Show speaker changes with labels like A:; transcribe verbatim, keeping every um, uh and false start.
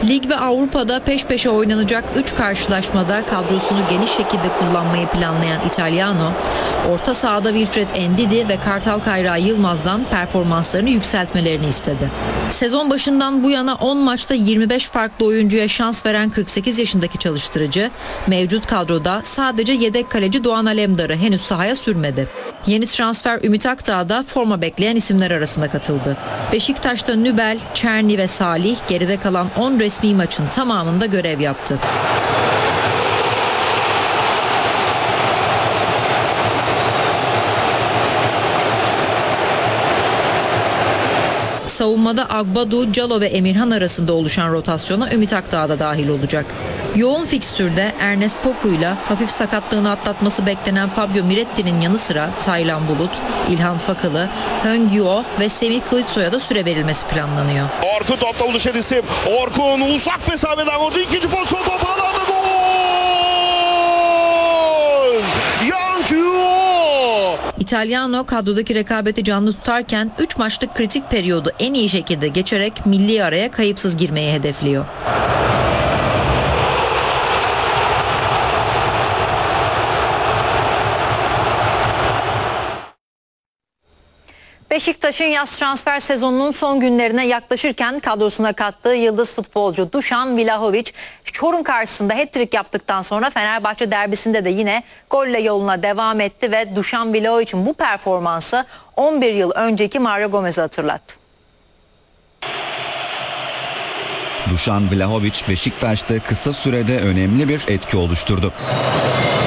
A: Lig ve Avrupa'da peş peşe oynanacak üç karşılaşmada kadrosunu geniş şekilde kullanmayı planlayan Italiano, orta sahada Wilfred Ndidi ve Kartal Kayra Yılmaz'dan performanslarını yükseltmelerini istedi. Sezon başından bu yana on maçta yirmi beş farklı oyuncuya şans veren kırk sekiz yaşındaki çalıştırıcı, mevcut kadroda sadece yedek kaleci Doğan Alemdar'ı henüz sahaya sürmedi. Yeni transfer Ümit Akdağ da forma bekleyen isimler arasında katıldı. Beşiktaş'ta Nübel, Çerni ve Salih geride kalan on resmi maçın tamamında görev yaptı. Savunmada Agbadu, Calo ve Emirhan arasında oluşan rotasyona Ümit Akdağ da dahil olacak. Yoğun fikstürde Ernest Poku'yla hafif sakatlığını atlatması beklenen Fabio Miretti'nin yanı sıra Taylan Bulut, İlhan Fakalı, Höngyo ve Semih Kılıçsoy'a da süre verilmesi planlanıyor.
B: Orkun topla buluşan isim. Orkun uzak mesafeden vurdu. İkinci pozisyon top alanda gol! Yankyo!
A: İtalyano kadrodaki rekabeti canlı tutarken üç maçlık kritik periyodu en iyi şekilde geçerek milli araya kayıpsız girmeyi hedefliyor. Beşiktaş'ın yaz transfer sezonunun son günlerine yaklaşırken kadrosuna kattığı yıldız futbolcu Dušan Vlahović, Çorum karşısında hat-trick yaptıktan sonra Fenerbahçe derbisinde de yine golle yoluna devam etti ve Dušan Vlahović'in bu performansı on bir yıl önceki Mario Gomez'i hatırlattı.
C: Dušan Vlahović Beşiktaş'ta kısa sürede önemli bir etki oluşturdu.